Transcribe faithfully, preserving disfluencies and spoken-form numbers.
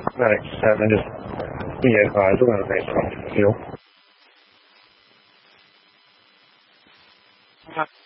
Right, seven just be advised we're going to make you.